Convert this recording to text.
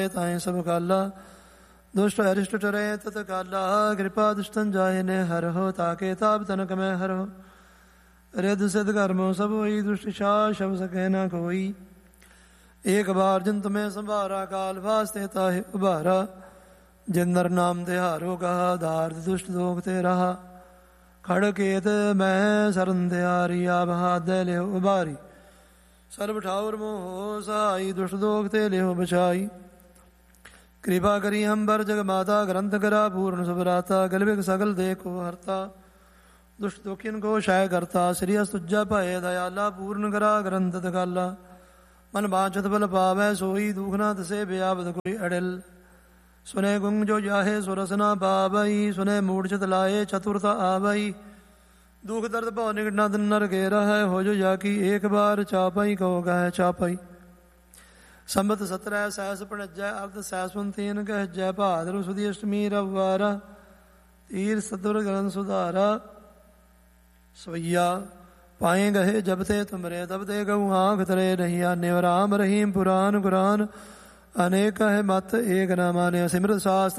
ਤਾਏ ਸਭ ਕਾਲਾ ਦੁਸ਼ਟ ਅਰਿਸ਼ਟ ਟਰੇ ਤਤ ਕਾਲਾ ਕਿਰਪਾ ਦੁਸ਼ਟਨ ਜਾਏ ਨੇ ਹਰ ਹੋ ਤਾਕੇ ਤਾਪ ਤਨਕ ਮੈਂ ਹਰ ਹੋ ਰਿਦ ਸਿਧ ਕਰਮੋ ਸਭ ਹੋਈ ਦੁਸ਼ਟ ਸ਼ਾ ਸ਼ਬ ਸਕੇ ਨਾ ਕੋਈ ਏਕ ਬਾਰ ਜਿਨ ਤੁਮੇ ਸੰਭਾਰਾ ਕਾਲ ਵਾਸਤੇ ਤਾਹਿ ਉਭਾਰਾ ਜਿਨ ਨਰ ਨਾਮ ਤਿਹਾਰੋ ਕਹਾ ਧਾਰਤ ਦੁਸ਼ਟ ਦੋਖ ਤੇ ਰਹਾ ਖੜ ਕੇਤ ਮੈਂ ਸਰਨ ਤਿਆਰੀ ਆਪ ਹਾਥ ਲਿਓ ਉਭਾਰੀ ਸਰਬ ਠਾਉਰ ਮੋਹ ਸਹਾਈ ਦੁਸ਼ਟ ਦੋਖ ਤੇ ਲਿਓ ਬਚਾਈ ਕਿਰਪਾ ਕਰੀ ਅੰਬਰ ਜਗ ਮਾਤਾ ਗ੍ਰੰਥ ਕਰਾ ਪੂਰਨ ਸੁਭਰਾਤਾ ਗਲਵਿਕ ਸਗਲ ਦੇਖੋ ਹਰਤਾ ਦੁਸ਼ਟ ਦੁਖੀਨ ਕੋ ਸ਼ਾਇ ਕਰਤਾ ਸ੍ਰੀ ਅਸਤੁਜਾ ਭਏ ਦਇਆਲਾ ਪੂਰਨ ਕਰਾ ਗ੍ਰੰਥ ਦਗਾਲਾ ਮਨ ਬਾਂਛਤ ਬਲ ਪਾਵੈ ਸੋਈ ਦੁਖ ਨਾ ਤਸੇ ਬਿਆਵਦ ਕੋਈ ਅੜਿਲ ਸੁਨੇ ਗੁੰਗ ਜੋ ਜਾਹੇ ਸੁਰਸ ਨਾ ਪਾਵਈ ਸੁਨੇ ਮੂੜ ਚਿਤ ਲਾਏ ਚਤੁਰਤਾ ਆਵਈ ਦੁਖ ਦਰਦ ਭਉ ਨਿਕਟ ਨਾ ਨਰ ਕੇ ਰਹਿ ਹੋ ਜੋ ਜਾ ਕੀ ਏਕ ਬਾਰ ਚਾਪਈ ਕਹੋ ਗਹਿ ਚਾਪਈ ਸੰਬਤ 17 ਸੈਸ ਪਣਜੈ ਅਰਧ ਸੈਸਵੰਤੀਨ ਕਹਿਜੈ ਭਾਦਰ ਸੁਦੀ ਅਸ਼ਟਮੀ ਰਵਾਰਾ ਤੀਰ ਸਤੁਰ ਗਰਨ ਸੁਧਾਰਾ ਸਵਈਆ ਪਾਏ ਗਏ ਜਬ ਤੇ ਤੁਮਰੇ ਤਬ ਤੇ ਗਊ ਆਂਖ ਤਰੇ ਨਹੀਂ ਆਨੇ ਰਾਮ ਰਹੀਮ ਪੁਰਾਨ ਕੁਰਾਨ ਅਨੇਕ ਹੈ ਮਤ ਏਕ ਨਾ ਮਾਨਿਆ ਸਿਮਰਤ ਸਾਸਤ